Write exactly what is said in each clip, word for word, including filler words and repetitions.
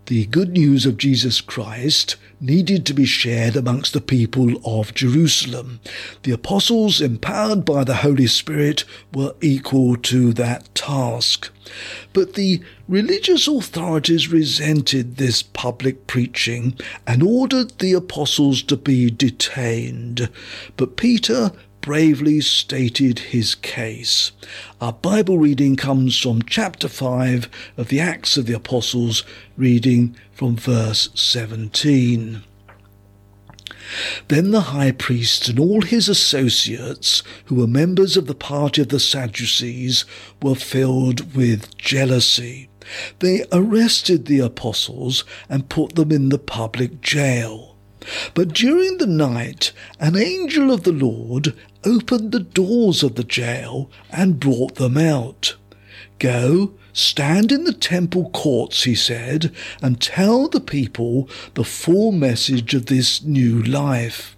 The good news of Jesus Christ needed to be shared amongst the people of Jerusalem. The apostles, empowered by the Holy Spirit, were equal to that task. But the religious authorities resented this public preaching and ordered the apostles to be detained. But Peter bravely stated his case. Our Bible reading comes from chapter five of the Acts of the Apostles, reading from verse seventeen. Then the high priest and all his associates, who were members of the party of the Sadducees, were filled with jealousy. They arrested the apostles and put them in the public jail. But during the night, an angel of the Lord opened the doors of the jail and brought them out. Go, stand in the temple courts, he said, and tell the people the full message of this new life.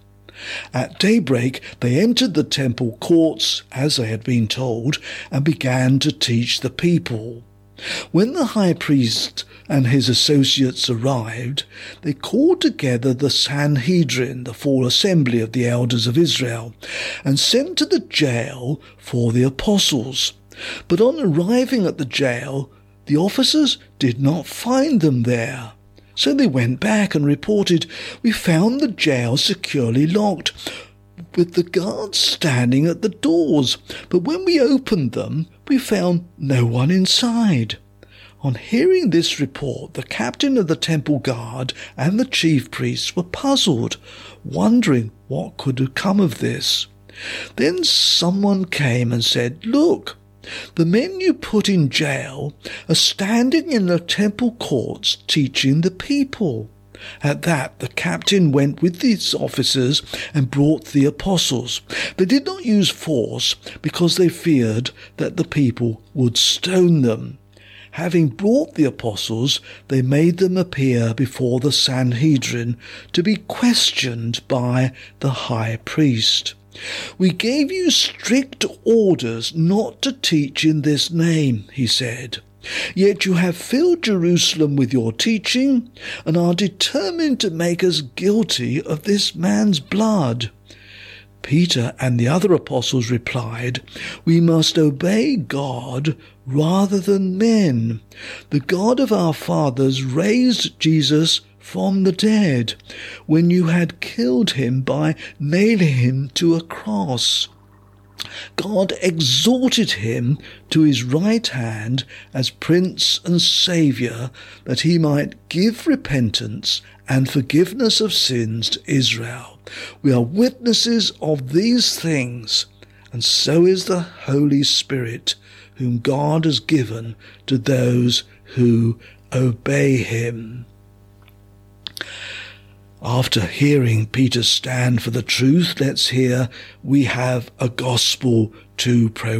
At daybreak they entered the temple courts, as they had been told, and began to teach the people. When the high priest and his associates arrived, they called together the Sanhedrin, the full assembly of the elders of Israel, and sent to the jail for the apostles. But on arriving at the jail, the officers did not find them there. So they went back and reported, "We found the jail securely locked, with the guards standing at the doors, but when we opened them, we found no one inside." On hearing this report, the captain of the temple guard and the chief priests were puzzled, wondering what could have come of this. Then someone came and said, "Look, the men you put in jail are standing in the temple courts teaching the people." At that, the captain went with these officers and brought the apostles. They did not use force because they feared that the people would stone them. Having brought the apostles, they made them appear before the Sanhedrin to be questioned by the high priest. "We gave you strict orders not to teach in this name," he said. "Yet you have filled Jerusalem with your teaching and are determined to make us guilty of this man's blood." Peter and the other apostles replied, "We must obey God rather than men. The God of our fathers raised Jesus from the dead when you had killed him by nailing him to a cross. God exalted him to his right hand as Prince and Saviour, that he might give repentance and forgiveness of sins to Israel. We are witnesses of these things, and so is the Holy Spirit, whom God has given to those who obey him." After hearing Peter stand for the truth, let's hear we have a gospel to proclaim.